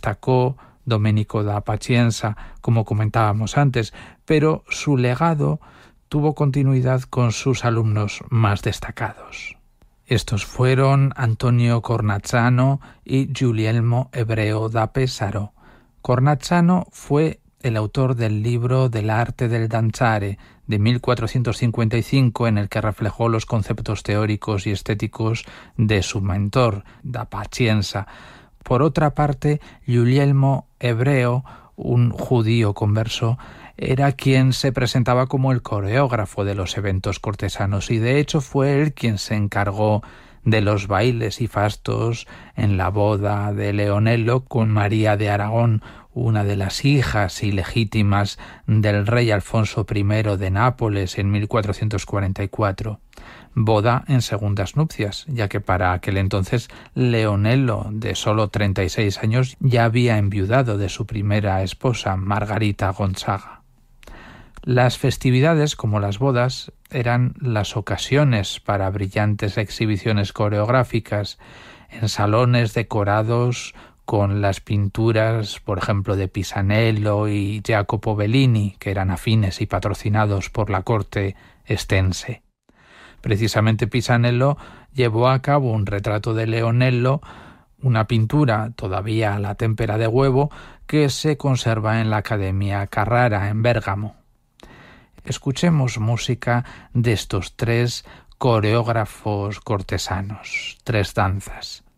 destacó Domenico da Pacienza, como comentábamos antes, pero su legado tuvo continuidad con sus alumnos más destacados. Estos fueron Antonio Cornazzano y Guglielmo Ebreo da Pesaro. Cornazzano fue el autor del libro del arte del danzare de 1455, en el que reflejó los conceptos teóricos y estéticos de su mentor, da Pacienza. Por otra parte, Guglielmo Ebreo, un judío converso, era quien se presentaba como el coreógrafo de los eventos cortesanos, y de hecho fue él quien se encargó de los bailes y fastos en la boda de Leonello con María de Aragón, una de las hijas ilegítimas del rey Alfonso I de Nápoles en 1444. Boda en segundas nupcias, ya que para aquel entonces Leonello, de solo 36 años, ya había enviudado de su primera esposa, Margarita Gonzaga. Las festividades, como las bodas, eran las ocasiones para brillantes exhibiciones coreográficas en salones decorados con las pinturas, por ejemplo, de Pisanello y Jacopo Bellini, que eran afines y patrocinados por la corte estense. Precisamente Pisanello llevó a cabo un retrato de Leonello, una pintura todavía a la témpera de huevo, que se conserva en la Accademia Carrara en Bérgamo. Escuchemos música de estos tres coreógrafos cortesanos, tres danzas.